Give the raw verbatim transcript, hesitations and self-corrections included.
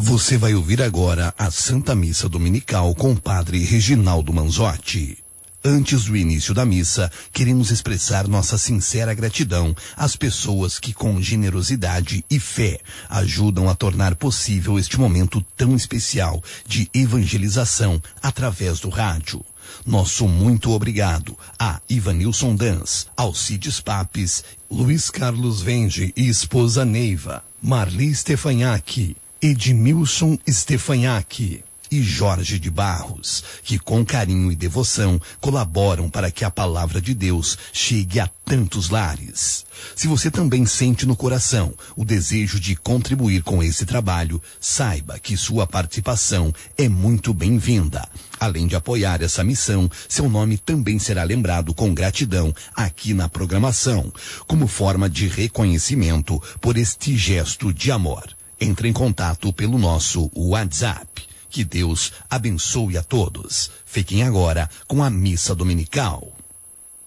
Você vai ouvir agora a Santa Missa Dominical com o Padre Reginaldo Manzotti. Antes do início da missa, queremos expressar nossa sincera gratidão às pessoas que com generosidade e fé ajudam a tornar possível este momento tão especial de evangelização através do rádio. Nosso muito obrigado a Ivanilson Dans, Alcides Papes, Luiz Carlos Venge e esposa Neiva, Marli Stefanhac, Edmilson Stefanhac e Jorge de Barros, que com carinho e devoção colaboram para que a palavra de Deus chegue a tantos lares. Se você também sente no coração o desejo de contribuir com esse trabalho, saiba que sua participação é muito bem-vinda. Além de apoiar essa missão, seu nome também será lembrado com gratidão aqui na programação, como forma de reconhecimento por este gesto de amor. Entre em contato pelo nosso WhatsApp. Que Deus abençoe a todos. Fiquem agora com a missa dominical.